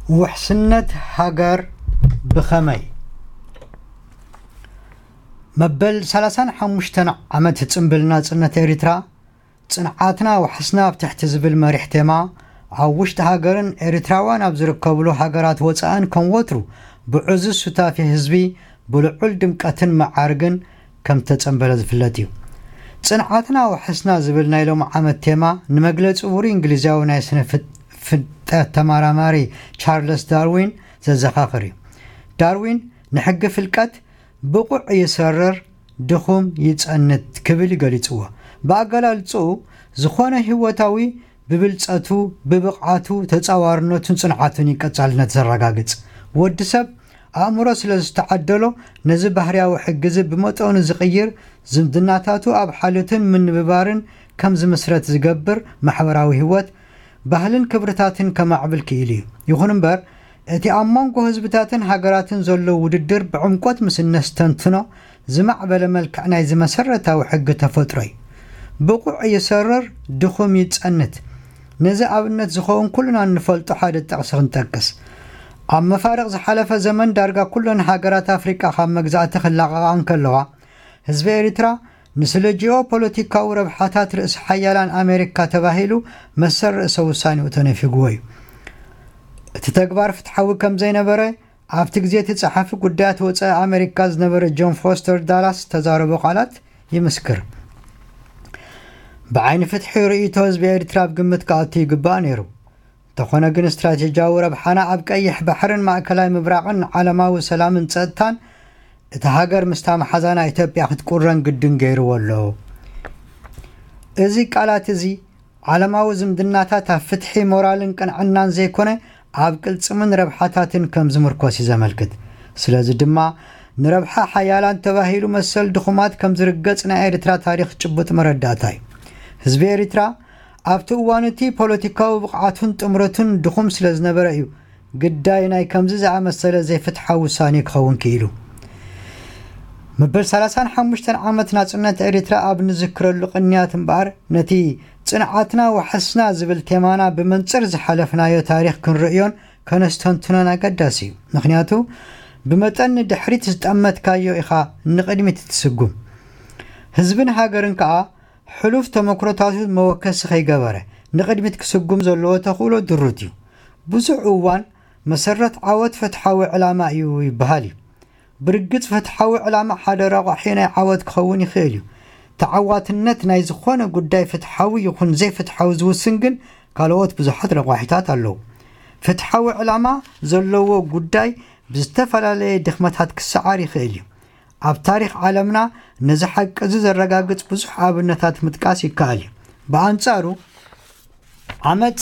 وحسنت هاجر بخمي مبل 35 عمت تنبلنا صنة إريترا صنعاتنا وحسنا بتحت زبل مريح تما عوشت هاجرن إريتراوان أبزركبلو هاجرات وصان كم وترو بعزز ستافي حزبي بلعل دمقتن معارجن كم تنبل زفلتيو صنعاتنا وحسنا زبلنا يلوم عمت تما نمجلس أوري إنجليزاو نايسنا في تماراماري تشارلز داروين زخاخري داروين نحق في الكات بقع يسرر دخوم يتصنت كبل قليتوا باقلالصو زخونه هوتاوي ببلصاتو ببقعاتو تصاوارنوتن صنعاتن يقصالነት زرغاغص ودسب አእምሮ ስለዝተዓደሎ ነዚ ባህሪያዊ ሕግዝ ብመጠኑ ዝቕይር ዝምድናታቱ ኣብ ሓልትን ምንብባርን ከም ዝመስረት ዝገብር ማሕበራዊ ህይወት ባህልን ክብርታትን ከማዕብል ክኢል እዩ ይኹን እምበር እቲ ኣብ መንጎ ህዝብታትን ሃገራትን ዘሎ ውድድር ብዕምቆት ምስነስተንትኖ ዝማዕበለ መልክዕ ናይ ዝመሰረታዊ ሕጊ ተፈጥሮ እዩ ብቁዕ ይሰርር ድኹም ይጸንት ነዚ ኣብነት ዝኸውን ኩልና እንፈልጦ ሓደ ጠቕሲ ክንጠቅስ ኣብ መፋርቕ ዝሓለፈ ዘመን ዳርጋ ኩለን ሃገራት ኣፍሪቃ ካብ መግዛእቲ ክላቐቓን ከለዋ ህዝቢ ኤሪትራ ንስለ ጂኦፖለቲካዊ ረብሓታት ርእሲ ሓያላን ኣሜሪካ ተባሂሉ መሰር ርእሰ ውሳኔኡ ተነፊጉዎ እዩ እቲ ተግባር ፍትሓዊ ከም ዘይነበረ ኣብቲ ግዜ እቲ ጸሓፊ ጉዳያት ወፃኢ ኣሜሪካ ዝነበረ ጆን ፎስተር ዳላስ ተዛረበ ቃላት ይምስክር بعين فتح رئيته ህዝቢ ኤሪትራ ብግምት ከኣቱ ይግባእ ነይሩ ተኾነ ግን ስትራቴጂያዊ ረብሓና ኣብ ቀይሕ ባሕርን ማእከላይ ምብራቕን ዓለማዊ ሰላምን ጸጥታን እቲ ሃገር ምስታ መሓዛና ኢትዮጵያ ክትቁረን ግድን ገይርዎ ኣሎ እዚ ቃላት እዚ ዓለማዊ ዝምድናታት ኣብ ፍትሒ ሞራልን ቅንዕናን ዘይኮነ ኣብ ቅልጽምን ረብሓታትን ከም ዝምርኮስ ዘመልክት ስለዚ ድማ ንረብሓ ሓያላን ተባሂሉ መሰል ድኹማት ከም ዝርገጽ ናይ ኤሪትራ ታሪኽ ጭቡጥ መረዳእታ እዩ ህዝቢ ኤሪትራ ኣብቲ እዋንቲ ፖለቲካዊ ብቕዓቱን ጥምረቱን ድኹም ስለ ዝነበረ እዩ ግዳይ ናይ ከምዚ ዝኣመሰለ ዘይፍትሓዊ ውሳኔ ክኸውን ክኢሉ መበል 35 ዓመት ናጽነት ኤሪትራ ኣብ ንዝክረሉ ቅንያት እምበር ነቲ ጽንዓትና ወሐስና ዝብል ቴማና ብመንጽር ዝሓለፍናዮ ታሪኽ ክንርእዮን ከነስተንትኖን ኣገዳሲ እዩ ምክንያቱ ብመጠን ድሕሪት ዝጠመትካዮ ኢኻ ንቕድሚት ትስጉም ህዝብን ሃገርን ከዓ حلوف تمكرتات موكس خيجبره نقدمت كسجوم زلوه تقوله دروتيو بزع وان مسرت عوض فتحوي علامة يوي بهالي برقت فتحوي علامة حدا رغى حين عوض كخوني خيليو تعوات النت نايزخونه قداي فتحوي يكون زي فتحوي زو سنجن قالوات بزحت رغى حتات اللو فتحوي علامة زلوه قداي بزتفل عليه دخمتات كسعاري خيليو ኣብ ታሪኽ ዓለምና ነዚ ሓቂ ዝረጋግጽ ብዙሕ ኣብነታት ምጥቃስ ይከኣል ብኣንጻሩ ዓመጽ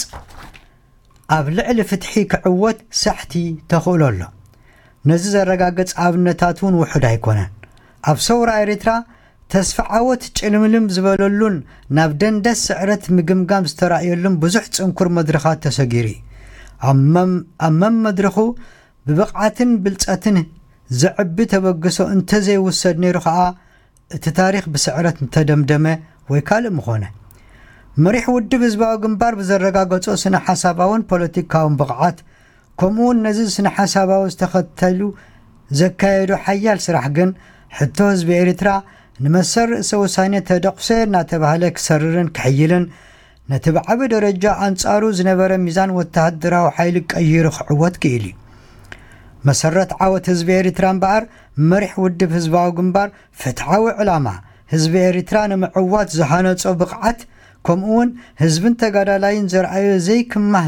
ኣብ ልዕሊ ፍትሒ ክዕወት ሰሕቲ ተኽእሎ ኣሎ ነዚ ዘረጋግጽ ኣብነታቱን ውሑድ ኣይኮነን ኣብ ሰውራ ኤሪትራ ተስፋ ዓወት ጭልምልም ዝበለሉን ናብ ደንደስ ስዕረት ምግምጋም ዝተራእየሉን ብዙሕ ጽንኩር መድረኻት ተሰጊሩ ኣብ መድረኹ ብብቕዓትን ብልጸትን زعب تبقسو انت زي وسد نيرو خا التاريخ بسعرت تدمدمه ويكال مخونه مريح ودب زباو جنبار بزرقاقصو سنه حساباون بوليتيكاون بقعات كومون نزل سنه حساباو استختلو زكايدو حيال سراح جن حتى حزب إريترا نمسر سوسانيه تدقسنا تبهلك سررن كحيلن نتبع بدرجه انصارو زنبره ميزان وتهدراو حيل قيرو خعوت كيلي مسرت عوت حزب إريترا بار مريح ودب حزباو جنبار فتحاوي علامة حزب إريترا معوات زهانة بقعت كمون حزب تقادلاين زرعي زي كمه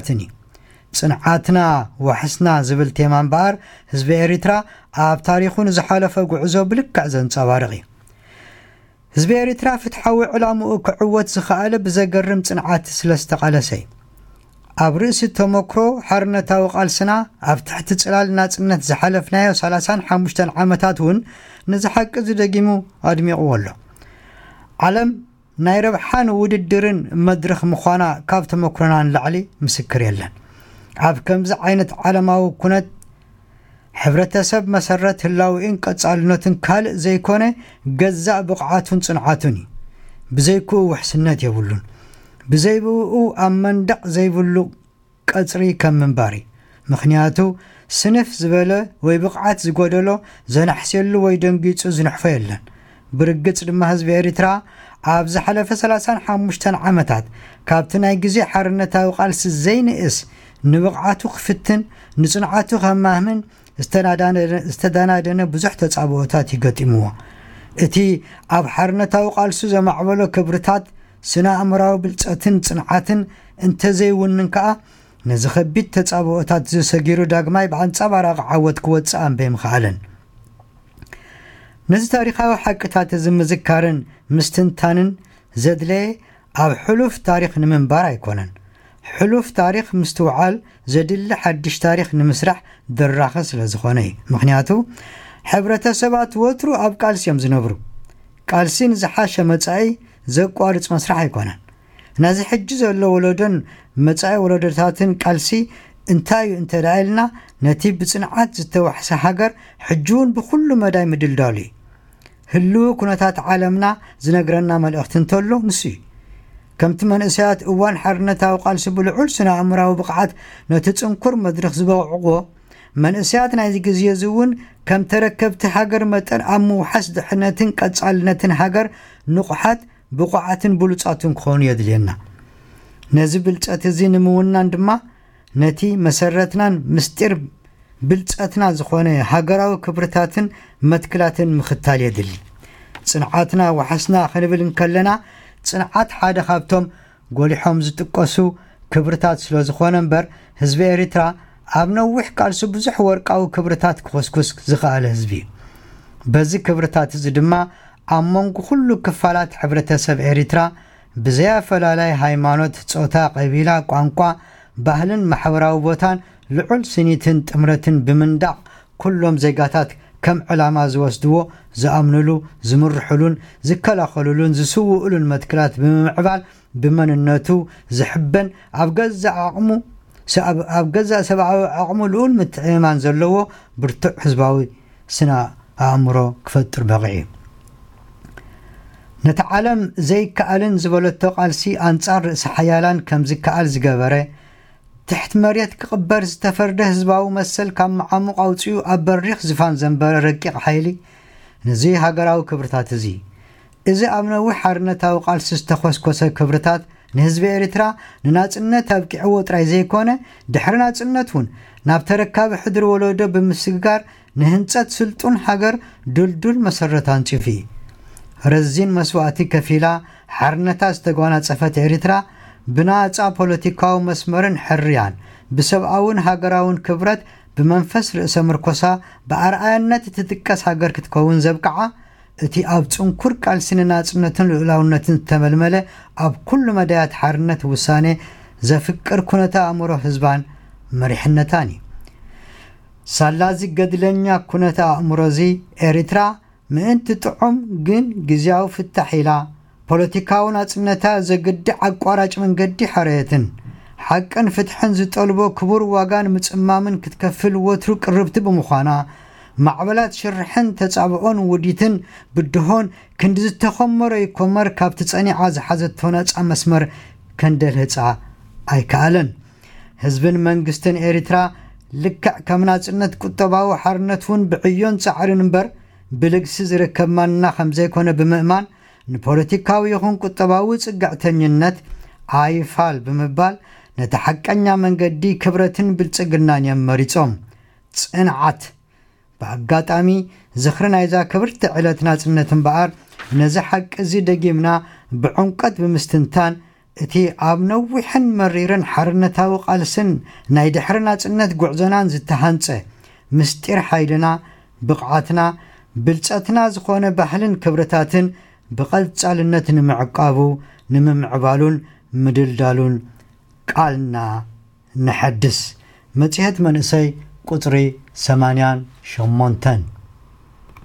صنعاتنا وحسنا زبل تيمان بار حزب إريترا اب تاريخون زحالفه قعزو بلكع زنصبارغي حزب إريترا فتحاوي علامة كعوت زخاله بزقرم صنعات سلستقالسي ኣብ ርእሲ ተመክሮ ሓርነታዊ ቃልስና ኣብ ትሕቲ ጽላል ናጽነት ዝሓለፍናዮ 35 ዓመታት ውን ንዝሓቂ ዝደጊሙ ኣድሚቑ ኣሎ ዓለም ናይ ረብሓን ውድድርን መድረኽ ምዃና ካብ ተመክሮና ንላዕሊ ምስክር የለን ኣብ ከምዚ ዓይነት ዓለማዊ ኩነት ሕብረተሰብ መሰረት ህላዊን ቀጻልነትን ካልእ ዘይኮነ ገዛእ ብቕዓቱን ጽንዓቱን ብዘይኩ ውሕስነት የብሉን بزيبو أمندق زيبلو قصري كم منباري ምክንያቱ ስንፍ ዝበለ ወይ ብቕዓት ዝጎደሎ ዘናሕስየሉ ወይ ደንጊጹ ዝንሕፈ የለን ብርግጽ ድማ ህዝቢ ኤሪትራ ኣብ ዝሓለፈ 35 ዓመታት ካብቲ ናይ ግዜ ሓርነታዊ ቃልሲ ዘይንእስ ንብቕዓቱ ክፍትን ንጽንዓቱ ከማህምን ዝተዳናደነ ብዙሕ ተጻብኦታት ይገጢምዎ እቲ ኣብ ሓርነታዊ ቃልሱ ዘማዕበሎ ክብርታት ስነ ኣእምራዊ ብልጸትን ጽንዓትን እንተዘይውንን ከዓ ነዚ ከቢድ ተጻብኦታት ዝሰጊሩ ዳግማይ ብኣንጻባራቂ ዓወት ክወፅእ ኣንበይምኽኣለን ነዚ ታሪኻዊ ሓቅታት ዝምዝካርን ምስትንታንን ዘድለየ ኣብ ሕሉፍ ታሪክ ንምንባር ኣይኮነን ሕሉፍ ታሪክ ምስትውዓል ዘድሊ ሓድሽ ታሪክ ንምስራሕ ድራኸ ስለ ዝኾነ እዩ ምክንያቱ ሕብረተሰባት ወትሩ ኣብ ቃልሲ እዮም ዝነብሩ ቃልሲ ንዝሓሸ መጻኢ ዘቋርጽ መስራሕ ኣይኮነን ናዚ ሕጂ ዘሎ ወለዶን መጻኢ ወለዶታትን ቃልሲ እንታይ እንተዳኢልና ነቲ ብጽንዓት ዝተዋሕሰ ሃገር ሕጂውን ብኩሉ መዳይ ምድልዳሉ እዩ ህልው ኩነታት ዓለምና ዝነግረና መልእኽቲ እንተሎ ንሱ እዩ ከምቲ መንእሰያት እዋን ሓርነታዊ ቃልሲ ብልዑል ስነ ኣእምራዊ ብቕዓት ነቲ ጽንኩር መድረኽ ዝበቕዕዎ መንእሰያት ናይዚ ግዜ እውን ከም ተረከብቲ ሃገር መጠን ኣብ ምውሓስ ድሕነትን ቀጻልነትን ሃገር ንቑሓት ብቑዓትን ብሉጻትን ክኾኑ የድልየና ነዚ ብልጸት እዚ ንምውናን ድማ ነቲ መሰረትናን ምስጢር ብልጸትና ዝኾነ ሃገራዊ ክብርታትን መትክላትን ምኽታል የድሊ ጽንዓትና ወሓስና ክንብል እንከለና ጽንዓት ሓደ ካብቶም ጎሊሖም ዝጥቀሱ ክብርታት ስለ ዝኾነ እምበር ህዝቢ ኤሪትራ ኣብ ነዊሕ ቃልሱ ብዙሕ ወርቃዊ ክብርታት ክኮስኩስ ዝኽኣለ ህዝቢ በዚ ክብርታት እዚ ድማ ኣብ መንጎ ኩሉ ክፋላት ሕብረተሰብ ኤሪትራ ብዘያፈላላይ ሃይማኖት ጾታ ቀቢላ ቋንቋ ባህልን ማሕበራዊ ቦታን ልዑል ስኒትን ጥምረትን ብምንዳቕ ኩሎም ዜጋታት ከም ዕላማ ዝወስድዎ ዝኣምንሉ ዝምርሕሉን ዝከላኸሉሉን ዝስውኡሉን መትክላት ብምዕባል ብመንነቱ ዝሕበን ኣብ ገዛእ ሰብኣዊ ዓቕሙ ልዑል ምትዕምማን ዘለዎ ብርቱዕ ህዝባዊ ስነ ኣእምሮ ክፈጥር በቂዑ ነቲ ዓለም ዘይከኣልን ዝበለቶ ቃልሲ ኣንጻር ርእሲ ሓያላን ከም ዝከኣል ዝገበረ ትሕት መሬት ክቕበር ዝተፈርደ ህዝባዊ መሰል ካብ መዓሙቕ ኣውፅኡ ኣብ በሪኽ ዝፋን ዘንበረ ረቂቕ ሓይሊ ነዚ ሃገራዊ ክብርታት እዚ ኣብ ነዊሕ ሓርነታዊ ቃልሲ ዝተኮስኮሰ ክብርታት ንህዝቢ ኤሪትራ ንናጽነት ኣብቂዕዎ ጥራይ ዘይኮነ ድሕሪ ናጽነት እውን ናብ ተረካቢ ሕድሪ ወለዶ ብምስግጋር ንህንጸት ስልጡን ሃገር ድልዱል መሰረት ኣንፂፉ ረዚን መስዋዕቲ ከፊላ ሓርነታ ዝተጓናጸፈት ኤሪትራ ብናጻ ፖለቲካዊ መስመርን ሕርያን ብሰብኣውን ሃገራውን ክብረት ብመንፈስ ርእሰ ምርኮሳ ብኣርኣያነት ትጥቀስ ሃገር ክትከውን ዘብቅዓ እቲ ኣብ ጽንኩር ቃልሲ ናጽነትን ልዑላውነትን ዝተመልመለ ኣብ ኩሉ መዳያት ሓርነት ውሳኔ ዘፍቅር ኩነታ ኣእምሮ ህዝባን መሪሕነታን እዩ ሳላዚ ገድለኛ ኩነታ ኣእምሮ እዚ ኤሪትራ ምእንቲ ጥዑም ግን ግዜያዊ ፍታሕ ኢላ ፖለቲካዊ ናጽነታ ዘግዲ ኣቋራጭ መንገዲ ሓረየትን ሓቅን ፍትሕን ዝጠልቦ ክቡር ዋጋን ምጽማምን ክትከፍል ወትሩ ቅርብቲ ብምዃና ማዕበላት ሽርሕን ተጻብኦን ውዲትን ብድሆን ክንዲ ዝተኸመረ ይኮመር ካብቲ ጸኒዓ ዝሓዘቶ ነጻ መስመር ከንደልህፃ ኣይከኣለን ህዝብን መንግስትን ኤሪትራ ልክዕ ከም ናጽነት ቁጠባዊ ሓርነት እውን ብዕዮን ጻዕርን እምበር ብልግሲ ዝርከብ ማንና ከም ዘይኮነ ብምእማን ንፖለቲካዊ ይኹን ቁጠባዊ ጽጋዕተኝነት ኣይፋል ብምባል ነቲ ሓቀኛ መንገዲ ክብረትን ብልጽግናን እዮም መሪጾም ጽንዓት በአጋጣሚ ዝኽሪ ናይዛ ክብርቲ ዕለት ናጽነት እምበኣር ነዚ ሓቂ እዚ ደጊምና ብዕምቀት ብምስትንታን እቲ ኣብ ነዊሕን መሪርን ሓርነታዊ ቃልስን ናይ ድሕሪ ናጽነት ጉዕዞናን ዝተሃንጸ ምስጢር ሓይልና ብቕዓትና ብልጸትና ዝኾነ ባህልን ክብርታትን ብቐጻልነት ንምዕቃቡ ንምምዕባሉን ምድልዳሉን ቃልና ንሐድስ መጽሔት መንእሰይ ቁጥሪ 88